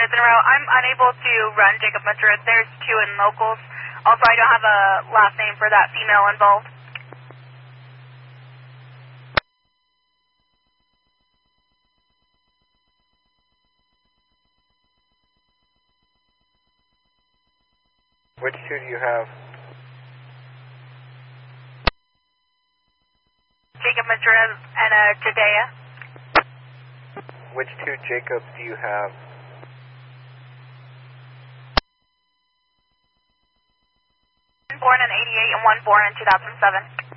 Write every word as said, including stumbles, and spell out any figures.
minutes in a row. I'm unable to run Jacob Madrid. There's two in locals. Also, I don't have a last name for that female involved. Which two do you have? Jacob Madrid and uh, Jadea. Which two Jacobs do you have? One born in eighty-eight and one born in two thousand seven.